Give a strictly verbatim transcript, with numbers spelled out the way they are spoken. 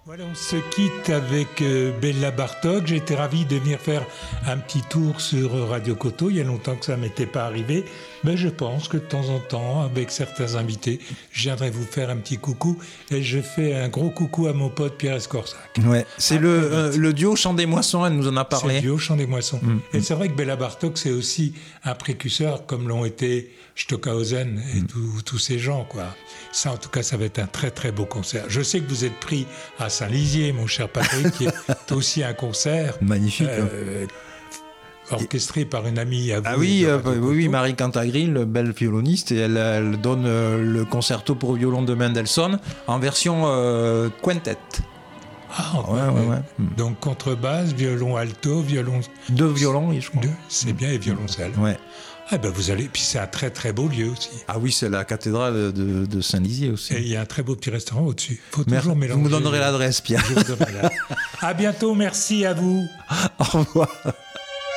Voilà, on se quitte avec euh, Béla Bartók. J'étais ravi de venir faire un petit tour sur Radio Coteau. Il y a longtemps que ça ne m'était pas arrivé. Mais je pense que de temps en temps, avec certains invités, je viendrai vous faire un petit coucou. Et je fais un gros coucou à mon pote Pierre Escorsac. Ouais, c'est le, euh, le duo Chant des Moissons, elle nous en a parlé. C'est le duo Chant des Moissons. Mmh. Et c'est vrai que Béla Bartók, c'est aussi un précurseur, comme l'ont été Stockhausen et mmh. tous ces gens, quoi. Ça, en tout cas, ça va être un très, très beau concert. Je sais que vous êtes pris à Saint-Lizier, mon cher Patrick, qui est aussi un concert. Magnifique. Euh, orchestré et... par une amie à vous. Ah oui, euh, oui, oui, Marie Cantagril, belle violoniste, et elle, elle donne euh, le concerto pour violon de Mendelssohn en version euh, quintet. Ah, ouais, ouais, ouais, ouais. Donc contrebasse, violon alto, violon. Deux violons, je crois. Deux, c'est bien, et violoncelle. Ouais. Ah ben vous allez, puis c'est un très très beau lieu aussi. Ah oui, c'est la cathédrale de, de Saint-Lizier aussi. Et il y a un très beau petit restaurant au-dessus. Faut Mer- toujours mélanger. Vous me donnerez l'adresse, Pierre. Je vous donnerai l'adresse. À bientôt, merci à vous. Au revoir.